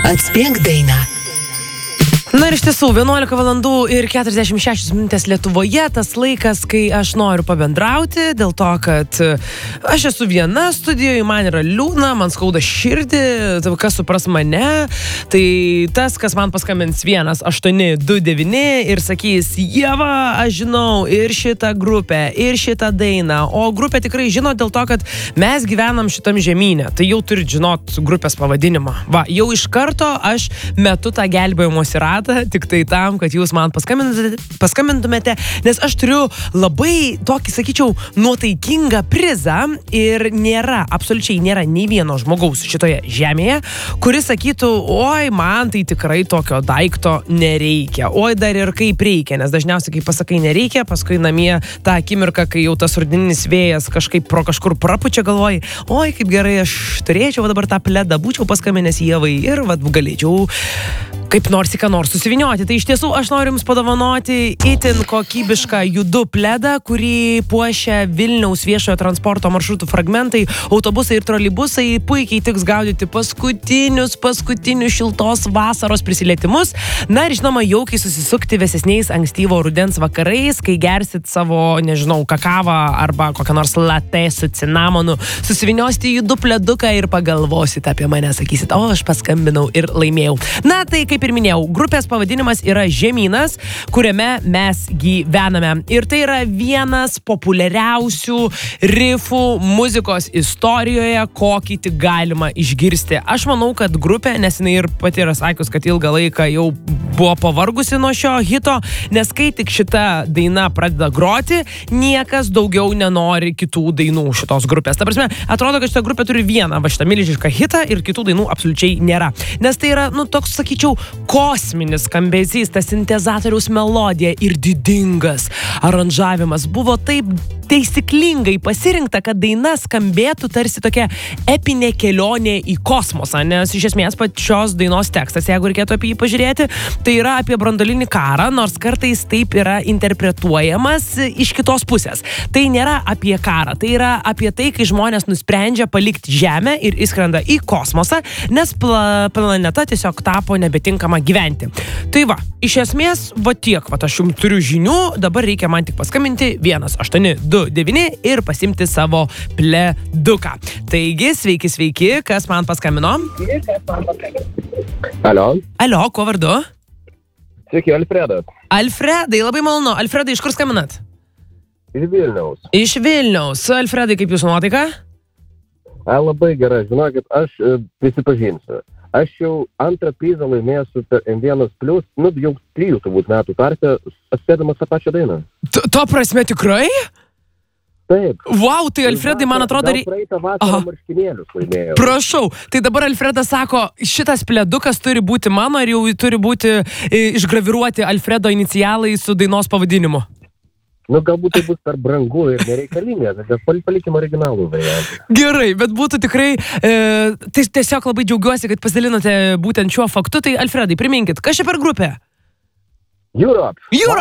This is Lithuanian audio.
Atspėk dainą. Na ir iš tiesų, 11 valandų ir 46 minutės Lietuvoje, tas laikas, kai aš noriu pabendrauti, dėl to, kad aš esu viena studijoje, man yra liūdna, man skauda širdį, kas supras mane, tai tas, kas man paskambins 1829 ir sakys, Ieva, aš žinau ir šitą grupę, ir šitą dainą, o grupė tikrai žino dėl to, kad mes gyvenam šitam žemynė, tai jau turit žinot grupės pavadinimą. Va, jau iš karto aš metu tą gelbėjimosi ratą, tik tai tam, kad jūs man paskambintumėte, nes aš turiu labai tokį, sakyčiau, nuotaikingą prizą ir absoliučiai nėra nei vieno žmogaus šitoje žemėje, kuris sakytų, oi, man tai tikrai tokio daikto nereikia, oi, dar ir kaip reikia, nes dažniausiai, kai pasakai nereikia, paskui namie tą akimirką, kai jau tas rudeninis vėjas kažkaip pro kažkur prapučia, galvoji, oi, kaip gerai aš turėčiau dabar tą pledą, būčiau paskambinęs Ievai ir galėčiau kaip nors į ką nors susivinioti. Tai iš tiesų aš noriu jums padovanoti itin kokybišką judu pledą, kurį puošia Vilniaus viešojo transporto maršrutų fragmentai, autobusai ir troleibusai, puikiai tiks gaudyti paskutinius šiltos vasaros prisilietimus. Na ir žinoma, jaukiai susisukti vėsesniais ankstyvo rudens vakarais, kai gersit savo, nežinau, kakavą arba kokią nors latte su cinamonu, susiviniosite judu pleduką ir pagalvosit apie mane, sakysit, o aš paskambinau ir laimėjau. Na tai kaip ir minėjau, grupės pavadinimas yra Žemynas, kuriame mes gyvename. Ir tai yra vienas populiariausių rifų muzikos istorijoje, kokį tik galima išgirsti. Aš manau, kad grupė, nes jinai ir pati yra sakius, kad ilgą laiką jau buvo pavargusi nuo šio hito, nes kai tik šita daina pradeda groti, niekas daugiau nenori kitų dainų šitos grupės. Ta prasme, atrodo, kad šita grupė turi vieną šitą milžinišką hitą ir kitų dainų absoliučiai nėra. Nes tai yra, toks, sakyčiau, kosminis skambesys, tas sintezatoriaus melodija ir didingas aranžavimas buvo taip taisyklingai pasirinkta, kad daina skambėtų tarsi tokia epinė kelionė į kosmosą, nes iš esmės pačios dainos tekstas, jeigu reikėtų apie jį pažiūrėti, tai yra apie branduolinį karą, nors kartais taip yra interpretuojamas iš kitos pusės. Tai nėra apie karą, tai yra apie tai, kai žmonės nusprendžia palikti Žemę ir išskrenda į kosmosą, nes planeta tiesiog tapo nebetinkama gyventi. Tai va, iš esmės, tiek, aš jums turiu žinių, dabar reikia man tik paskambinti 1829 ir pasimti savo pleduką. Taigi, sveiki, kas man paskambino? Alio, kuo vardu? Sveiki, Alfredas. Alfredai, labai malonu. Alfredai, iš kur skambinat? Iš Vilniaus. Iš Vilniaus. Alfredai, kaip jūsų nuotaika? Labai gerai, žinokit, aš prisipažinsiu. Aš jau antrą prizą laimėsiu per M1+, jau 3 turbūt metų tarpe, atspėdamas tą pačią dainą. To prasme tikrai? Taip. Wow, tai Alfredai, man atrodo... Gal praeitą vasarą marškinėlius laimėjau. Prašau, tai dabar Alfredas sako, šitas pledukas turi būti mano ir jau turi būti išgraviruoti Alfredo inicialai su dainos pavadinimu. Galbūt tai bus per brangu ir nereikalinga, bet palikim originalų variantą. Gerai, bet būtų tikrai, tiesiog labai džiaugiuosi, kad pasidalinote būtent šiuo faktu, tai Alfredai, priminkit, kas čia per grupė? Europe.